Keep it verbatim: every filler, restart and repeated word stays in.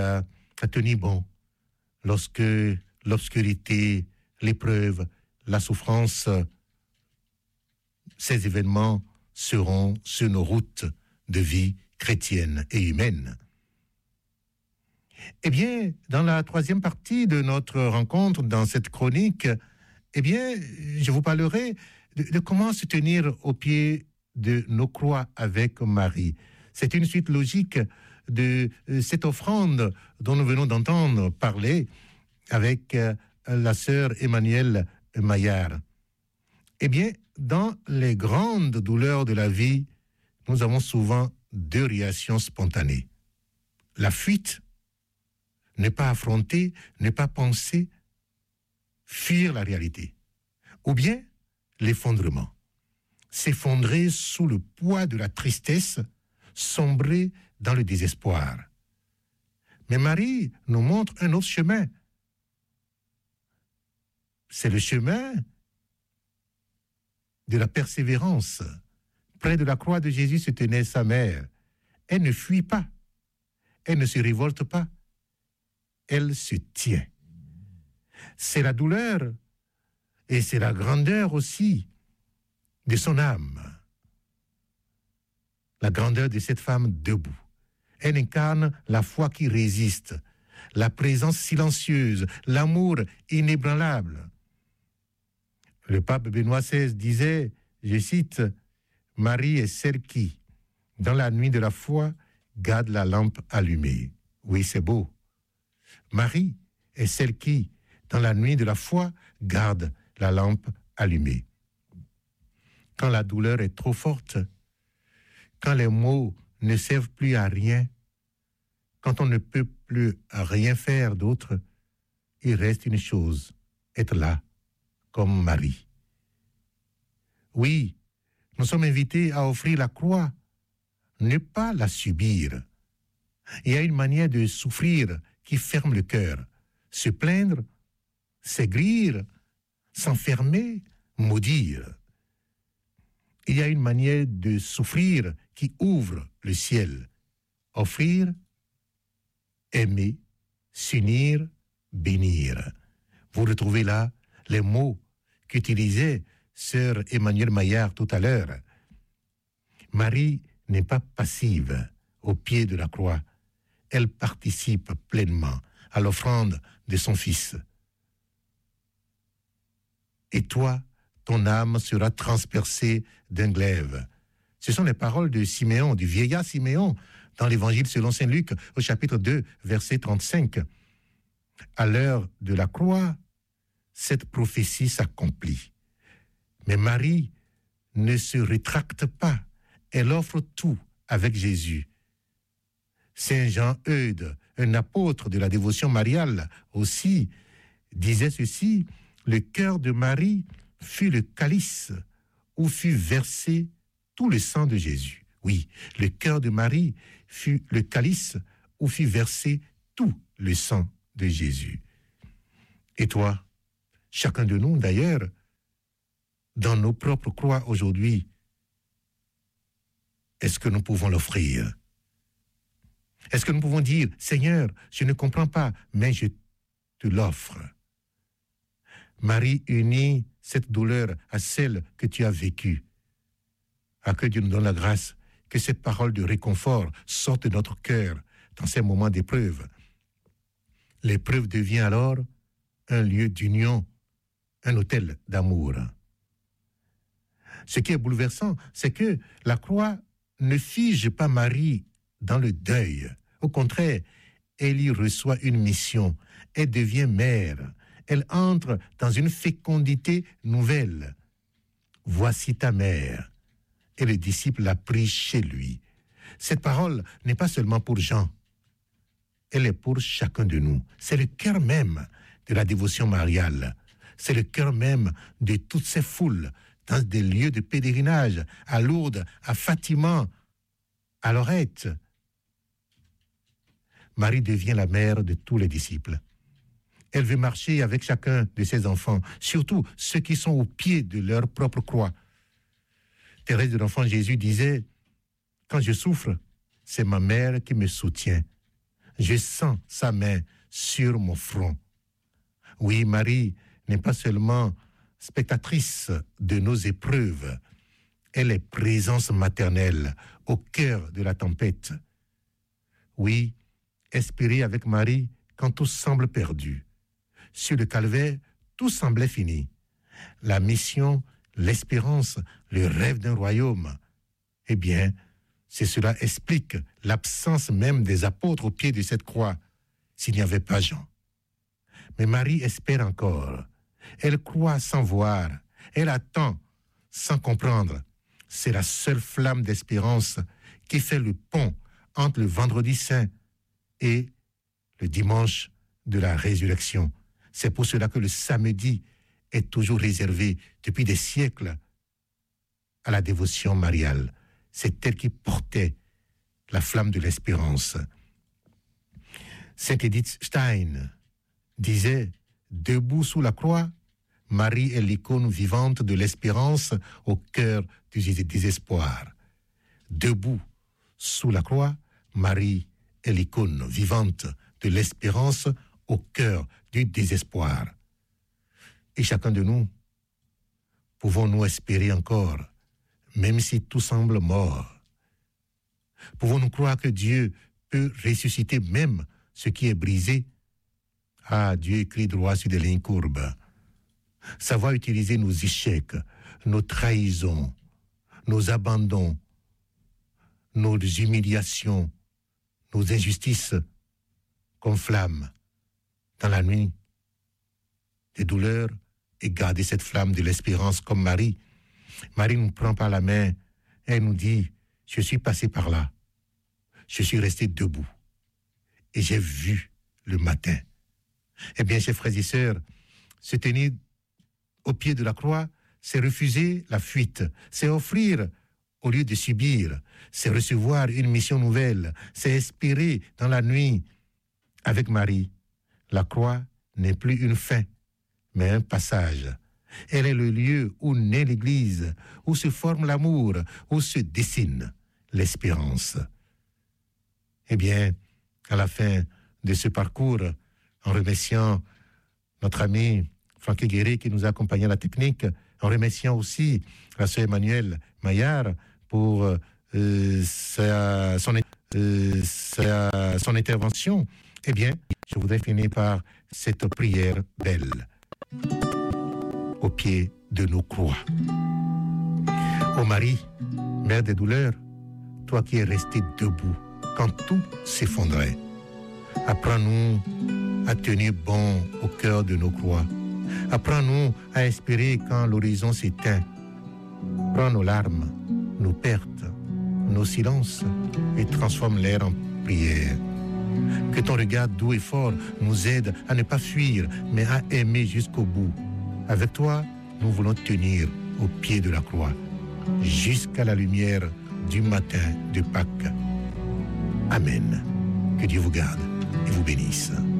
à, à tenir bon lorsque l'obscurité, l'épreuve, la souffrance, ces événements seront sur nos routes de vie chrétienne et humaine. Eh bien, dans la troisième partie de notre rencontre, dans cette chronique, eh bien, je vous parlerai de, de comment se tenir au pied de nos croix avec Marie. C'est une suite logique de cette offrande dont nous venons d'entendre parler avec la sœur Emmanuelle Maillard. Eh bien, dans les grandes douleurs de la vie, nous avons souvent deux réactions spontanées. La fuite, ne pas affronter, ne pas penser, fuir la réalité. Ou bien l'effondrement. S'effondrer sous le poids de la tristesse, sombrer dans le désespoir. Mais Marie nous montre un autre chemin. C'est le chemin de la persévérance. Près de la croix de Jésus se tenait sa mère. Elle ne fuit pas. Elle ne se révolte pas. Elle se tient. C'est la douleur et c'est la grandeur aussi de son âme. La grandeur de cette femme debout. Elle incarne la foi qui résiste, la présence silencieuse, l'amour inébranlable. Le pape Benoît seize disait, je cite, « Marie est celle qui, dans la nuit de la foi, garde la lampe allumée. » Oui, c'est beau. Marie est celle qui, dans la nuit de la foi, garde la lampe allumée. Quand la douleur est trop forte, quand les mots ne servent plus à rien, quand on ne peut plus rien faire d'autre, il reste une chose, être là, comme Marie. Oui, nous sommes invités à offrir la croix, ne pas la subir. Il y a une manière de souffrir qui ferme le cœur. Se plaindre, s'aigrir, s'enfermer, maudire. Il y a une manière de souffrir qui ouvre le ciel. Offrir, aimer, s'unir, bénir. Vous retrouvez là les mots qu'utilisait sœur Emmanuelle Maillard tout à l'heure. Marie n'est pas passive au pied de la croix. Elle participe pleinement à l'offrande de son Fils. Et toi, ton âme sera transpercée d'un glaive. Ce sont les paroles de Siméon, du vieillard Siméon, dans l'Évangile selon saint Luc, au chapitre deux, verset trente-cinq. À l'heure de la croix, cette prophétie s'accomplit. Mais Marie ne se rétracte pas. Elle offre tout avec Jésus. Saint Jean Eudes, un apôtre de la dévotion mariale aussi, disait ceci, « Le cœur de Marie fut le calice où fut versé tout le sang de Jésus. » Oui, le cœur de Marie fut le calice où fut versé tout le sang de Jésus. Et toi, chacun de nous d'ailleurs, dans nos propres croix aujourd'hui, est-ce que nous pouvons l'offrir? Est-ce que nous pouvons dire, Seigneur, je ne comprends pas, mais je te l'offre. Marie unit cette douleur à celle que tu as vécue. À que Dieu nous donne la grâce, que cette parole de réconfort sorte de notre cœur dans ces moments d'épreuve. L'épreuve devient alors un lieu d'union, un autel d'amour. Ce qui est bouleversant, c'est que la croix ne fige pas Marie dans le deuil. Au contraire, elle y reçoit une mission. Elle devient mère. Elle entre dans une fécondité nouvelle. Voici ta mère. Et le disciple l'a pris chez lui. Cette parole n'est pas seulement pour Jean. Elle est pour chacun de nous. C'est le cœur même de la dévotion mariale. C'est le cœur même de toutes ces foules dans des lieux de pèlerinage, à Lourdes, à Fatima, à Lorette. Marie devient la mère de tous les disciples. Elle veut marcher avec chacun de ses enfants, surtout ceux qui sont au pied de leur propre croix. Thérèse de l'Enfant Jésus disait, « Quand je souffre, c'est ma mère qui me soutient. Je sens sa main sur mon front. Oui, Marie n'est pas seulement spectatrice de nos épreuves, elle est présence maternelle au cœur de la tempête. Oui, espérer avec Marie quand tout semble perdu. Sur le calvaire, tout semblait fini. La mission, l'espérance, le rêve d'un royaume. Eh bien, c'est cela explique l'absence même des apôtres au pied de cette croix, s'il n'y avait pas Jean. Mais Marie espère encore. Elle croit sans voir. Elle attend sans comprendre. C'est la seule flamme d'espérance qui fait le pont entre le vendredi saint et le dimanche de la résurrection. C'est pour cela que le samedi est toujours réservé depuis des siècles à la dévotion mariale. C'est elle qui portait la flamme de l'espérance. Sainte Edith Stein disait « Debout sous la croix, Marie est l'icône vivante de l'espérance au cœur du désespoir. » Debout sous la croix, Marie est l'icône vivante de l'espérance au cœur du désespoir. Et chacun de nous, pouvons-nous espérer encore, même si tout semble mort? Pouvons-nous croire que Dieu peut ressusciter même ce qui est brisé? Ah, Dieu écrit droit sur des lignes courbes. Savoir utiliser nos échecs, nos trahisons, nos abandons, nos humiliations, nos injustices comme flammes dans la nuit des douleurs et garder cette flamme de l'espérance comme Marie. Marie nous prend par la main et elle nous dit « Je suis passé par là, je suis resté debout et j'ai vu le matin. » Eh bien, chers frères et sœurs, se tenir au pied de la croix, c'est refuser la fuite, c'est offrir au lieu de subir, c'est recevoir une mission nouvelle, c'est espérer dans la nuit. Avec Marie, la croix n'est plus une fin, mais un passage. Elle est le lieu où naît l'Église, où se forme l'amour, où se dessine l'espérance. Eh bien, à la fin de ce parcours, en remerciant notre ami Franck Guéry qui nous a accompagnés à la technique, en remerciant aussi la sœur Emmanuelle Maillard pour euh, sa, son, euh, sa, son intervention, eh bien, je voudrais finir par cette prière belle au pied de nos croix. Ô Marie, Mère des douleurs, toi qui es restée debout quand tout s'effondrait, apprends-nous à tenir bon au cœur de nos croix. Apprends-nous à espérer quand l'horizon s'éteint. Prends nos larmes, nos pertes, nos silences et transforme-les en prière. Que ton regard doux et fort nous aide à ne pas fuir, mais à aimer jusqu'au bout. Avec toi, nous voulons tenir au pied de la croix, jusqu'à la lumière du matin de Pâques. Amen. Que Dieu vous garde et vous bénisse.